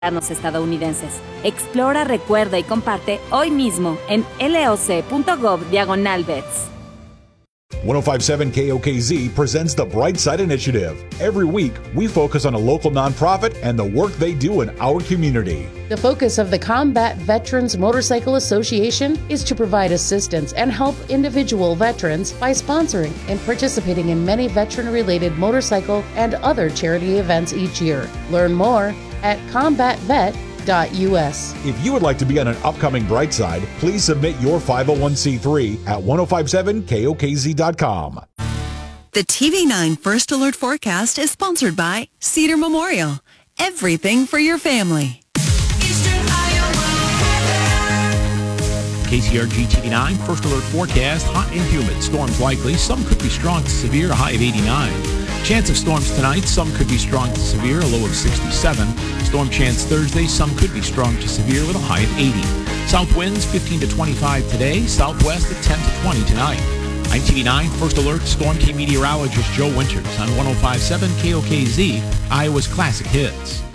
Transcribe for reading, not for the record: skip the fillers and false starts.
estadounidenses. Explora, recuerda y comparte hoy mismo en loc.gov/vets. 1057 KOKZ presents the Bright Side Initiative. Every week, we focus on a local nonprofit and the work they do in our community. The focus of the Combat Veterans Motorcycle Association is to provide assistance and help individual veterans by sponsoring and participating in many veteran-related motorcycle and other charity events each year. Learn more at combatvet.us. If you would like to be on an upcoming Bright Side, please submit your 501c3 at 1057kokz.com. The TV9 First Alert Forecast is sponsored by Cedar Memorial. Everything for your family. Eastern Iowa weather. KCRG TV9 First Alert Forecast. Hot and humid. Storms likely. Some could be strong to severe. A high of 89. Chance of storms tonight. Some could be strong to severe. A low of 67. Storm chance Thursday. Some could be strong to severe with a high of 80. South winds 15 to 25 today. Southwest at 10 to 20 tonight. I'm TV9 First Alert Storm Team meteorologist Joe Winters on 1057 KOKZ, Iowa's Classic Hits.